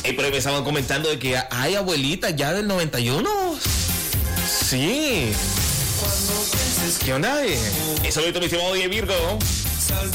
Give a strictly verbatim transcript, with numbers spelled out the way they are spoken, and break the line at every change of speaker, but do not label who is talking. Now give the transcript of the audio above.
Y por ahí me estaban comentando de que hay abuelitas ya del noventa y uno. Sí. ¿Qué onda? Eso es mi estimado Diego Virgo.